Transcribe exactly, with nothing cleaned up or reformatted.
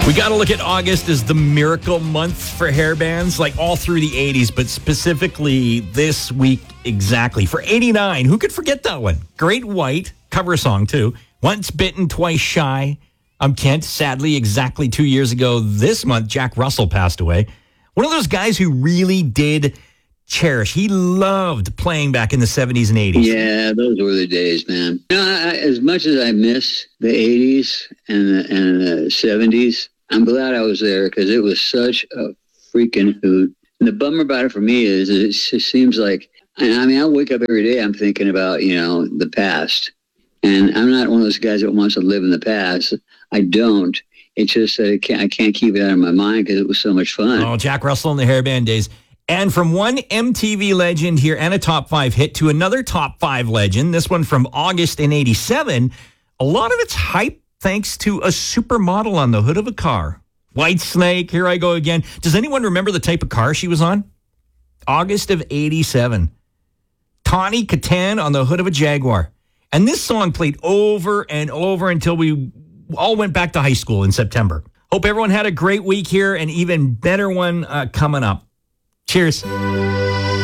We got to look at August as the miracle month for hair bands, like all through the eighties, but specifically this week exactly. For eighty-nine, who could forget that one? Great White, cover song too. Once Bitten, Twice Shy. I'm Kent. Sadly, exactly two years ago this month, Jack Russell passed away. One of those guys who really did cherish. He loved playing back in the seventies and eighties. Yeah, those were the days, man. You know, I, as much as I miss the eighties and the, and the seventies, I'm glad I was there because it was such a freaking hoot. And the bummer about it for me is it just seems like, I mean, I wake up every day, I'm thinking about, you know, the past. And I'm not one of those guys that wants to live in the past. I don't. It's just that I can't, I can't keep it out of my mind because it was so much fun. Oh, Jack Russell and the hairband days. And from one M T V legend here and a top five hit to another top five legend, this one from August in eighty-seven, a lot of it's hype thanks to a supermodel on the hood of a car. White Snake, here I go again. Does anyone remember the type of car she was on? August of eighty-seven. Tawny Katan on the hood of a Jaguar. And this song played over and over until we all went back to high school in September. Hope everyone had a great week here, an even better one uh, coming up. Cheers.